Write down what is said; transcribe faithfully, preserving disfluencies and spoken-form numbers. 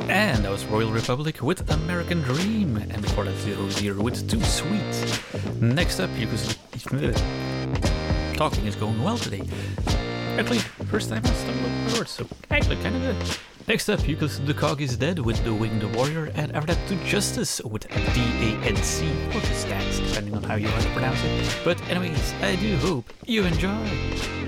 And that was Royal Republic with American Dream, and before that Zero Zero with Too Sweet. Next up, you can... Talking is going well today. Actually, first time I stumbled over the words, so actually kind of good. Next up, you can listen to The Cog is Dead with The Winged Warrior, and after that to Justice with D A N C, or just Dance, depending on how you want to pronounce it. But anyways, I do hope you enjoy.